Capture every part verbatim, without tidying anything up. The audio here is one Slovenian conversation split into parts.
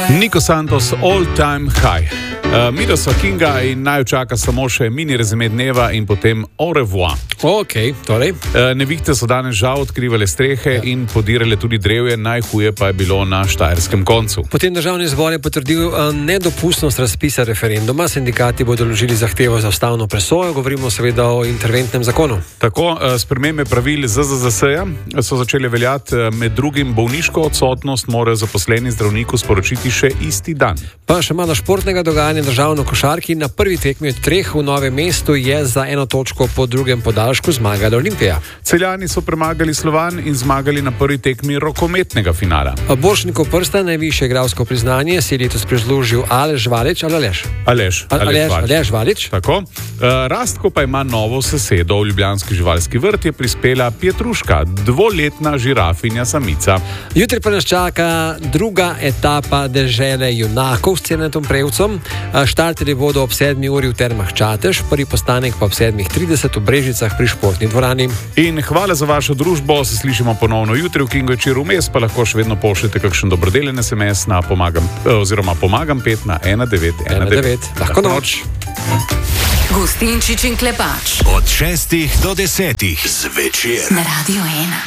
Nico Santos, All Time High. Uh, Mirosa Kinga in naj čaka samo še mini rezime dneva in potem au revoir. Ok, torej. Uh, nevihte so danes žal odkrivale strehe ja. in podirale tudi drevje, najhuje pa je bilo na štajerskem koncu. Potem državni zbor je potrdil uh, nedopustnost razpisa referenduma, sindikati bodo vložili zahtevo za ustavno presojo, govorimo seveda o interventnem zakonu. Tako, uh, spremembe pravil Z Z Z S-ja so začele veljati, uh, med drugim bolniško odsotnost morajo zaposleni zdravniku sporočiti še isti dan. Pa še malo športnega dogajanja. Državno košarki na prvi tekmi od treh v Novem mestu je za eno točko po drugem podaljšku zmagala Olimpija. Celjani so premagali Slovan in zmagali na prvi tekmi rokometnega finala. Borštnikov prsta, najvišje igralsko priznanje, si je letos prislužil Aleš Valič ali Aleš? Aleš. Aleš, Aleš Valič. Tako. Uh, Rastko pa ima novo sosedo. V ljubljanski živalski vrt je prispela Pietruška, dvoletna žirafinja samica. Jutri pa nas čaka druga etapa dežele junakov s Cenetom Prevcom. Štarterji bodo ob sedmi uri v Termah Čatež, prvi postanek pa ob sedmih trideset v Brežicah pri športni dvorani. In hvala za vašo družbo, se slišimo ponovno jutri v Kingo večer vmes, pa lahko še vedno pošljete kakšen dobrodelen es em es na pomagam, oziroma pomagam pet na ena devet ena devet. Lahko noč. Gustinčič in Klepač. Od šestih do desetih zvečer. Na Radio ena.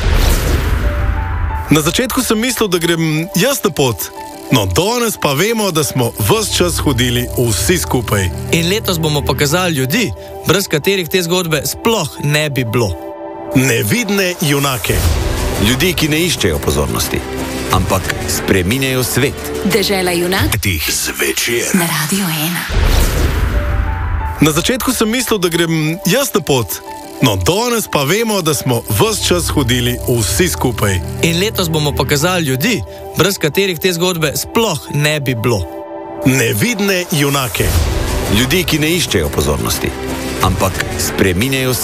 Na začetku sem mislil, da grem jaz na pot. No, danes pa vemo, da smo ves čas hodili vsi skupaj. In letos bomo pokazali ljudi, brez katerih te zgodbe sploh ne bi bilo. Nevidne junake. Ljudi, ki ne iščejo pozornosti, ampak spreminjajo svet. Dežela junak. Tih zvečer. Na Radio ena. Na začetku sem mislil, da grem jaz na pot. No, danes pa vemo, da smo ves čas hodili vsi skupaj. In letos bomo pokazali ljudi, brez katerih te zgodbe sploh ne bi bilo. Nevidne junake. Ljudi, ki ne iščejo pozornosti, ampak spreminjajo